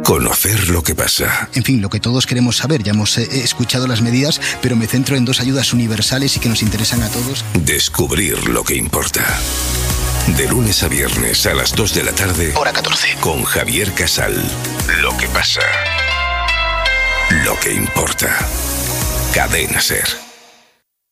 Conocer lo que pasa. En fin, lo que todos queremos saber. Ya hemos escuchado las medidas, pero me centro en dos ayudas universales y que nos interesan a todos. Descubrir lo que importa. De lunes a viernes a las 2 de la tarde. Hora 14. Con Javier Casal. Lo que pasa. Lo que importa. Cadena SER.